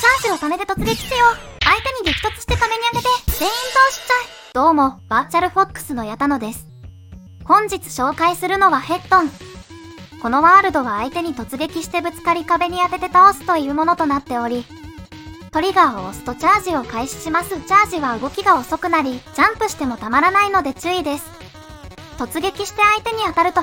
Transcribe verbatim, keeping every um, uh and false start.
ャージを貯めて突撃せよ。相手に激突して壁に当てて、全員倒しちゃえ。どうも、バーチャルフォックスの矢田野です。本日紹介するのはヘッドン。このワールドは相手に突撃してぶつかり壁に当てて倒すというものとなっており、トリガーを押すとチャージを開始します。チャージは動きが遅くなり、ジャンプしてもたまらないので注意です。突撃して相手に当たると